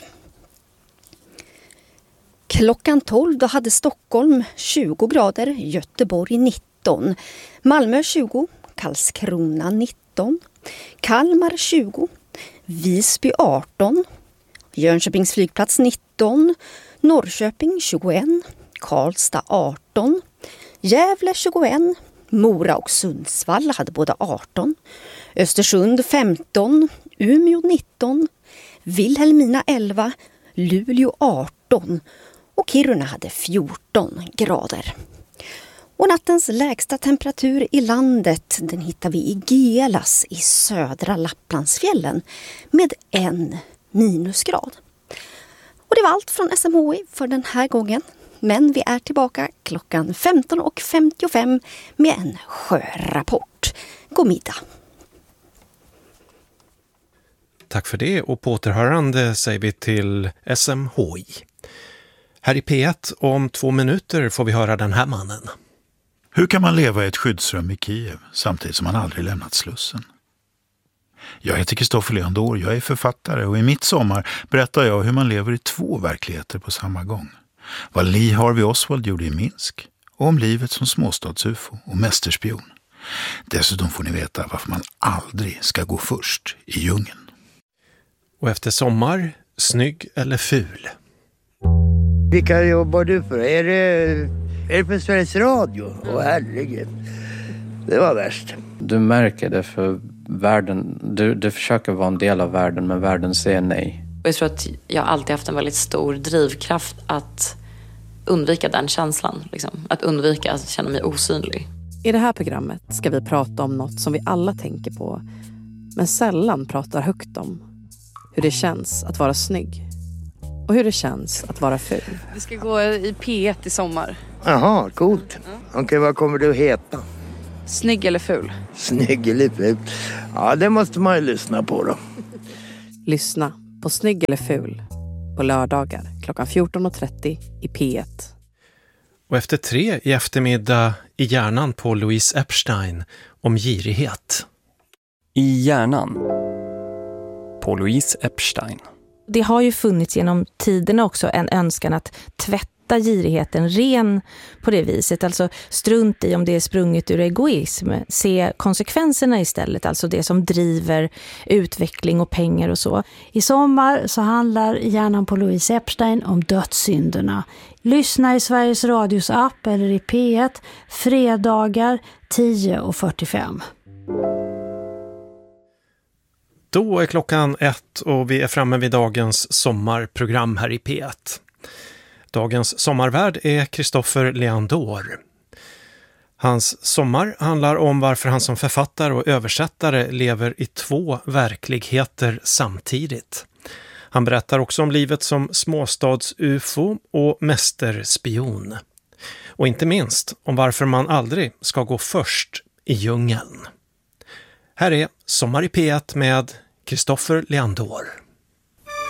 Speaker 23: Klockan 12 då hade Stockholm 20 grader, Göteborg 19, Malmö 20, Karlskrona 19, Kalmar 20, Visby 18, Jönköpings flygplats 19, Norrköping 21, Karlstad 18, Gävle 21, Mora och Sundsvall hade båda 18, Östersund 15, Umeå 19, Vilhelmina 11, Luleå 18 och Kiruna hade 14 grader. Och nattens lägsta temperatur i landet den hittar vi i Gelas i södra Lapplandsfjällen med 1 minusgrad. Och det var allt från SMHI för den här gången. Men vi är tillbaka klockan 15:55 med en sjörapport. God middag!
Speaker 2: Tack för det och på återhörande säger vi till SMHI. Här i P1 om 2 minuter får vi höra den här mannen.
Speaker 3: Hur kan man leva i ett skyddsrum i Kiev samtidigt som man aldrig lämnat Slussen? Jag heter Kristoffer Leandor, jag är författare och i mitt sommar berättar jag hur man lever i 2 verkligheter på samma gång. Vad Lee Harvey Oswald gjorde i Minsk och om livet som småstads-UFO och mästerspion. Dessutom får ni veta varför man aldrig ska gå först i djungeln.
Speaker 2: Och efter sommar, snygg eller ful?
Speaker 5: Vilka jobbar du för? Är det för Sveriges Radio? Åh herregud, det var värst.
Speaker 6: Du märker det för världen, du försöker vara en del av världen men världen säger nej.
Speaker 24: Jag tror att jag alltid haft en väldigt stor drivkraft att undvika den känslan. Liksom. Att undvika att känna mig osynlig.
Speaker 25: I det här programmet ska vi prata om något som vi alla tänker på men sällan pratar högt om. Hur det känns att vara snygg. Och hur det känns att vara ful.
Speaker 26: Vi ska gå i P1 i sommar.
Speaker 5: Jaha, coolt. Okej, vad kommer du att heta?
Speaker 26: Snygg eller ful?
Speaker 5: Snygg eller ful? Ja, det måste man ju lyssna på då.
Speaker 25: Lyssna på Snygg eller ful på lördagar klockan 14.30 i P1.
Speaker 2: Och efter 3 i eftermiddag i hjärnan på Louise Epstein om girighet.
Speaker 27: I hjärnan på Louise Epstein.
Speaker 19: Det har ju funnits genom tiderna också en önskan att tvätta girigheten ren på det viset. Alltså strunt i om det är sprunget ur egoism. Se konsekvenserna istället, alltså det som driver utveckling och pengar och så.
Speaker 28: I sommar så handlar hjärnan på Louise Epstein om dödssynderna. Lyssna i Sveriges Radios app eller i P1 fredagar 10:45.
Speaker 2: Då är klockan 1 och vi är framme vid dagens sommarprogram här i P1. Dagens sommarvärd är Kristoffer Leandor. Hans sommar handlar om varför han som författare och översättare lever i 2 verkligheter samtidigt. Han berättar också om livet som småstads-UFO och mästerspion. Och inte minst om varför man aldrig ska gå först i djungeln. Här är Sommar i P1 med Kristoffer Leandor.